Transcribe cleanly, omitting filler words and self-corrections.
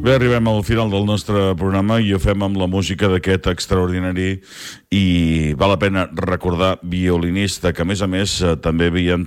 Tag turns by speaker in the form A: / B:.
A: Bé, arribem al final del nostre programa i ho fem amb la música d'aquest extraordinari i val la pena recordar violinista que a més també havien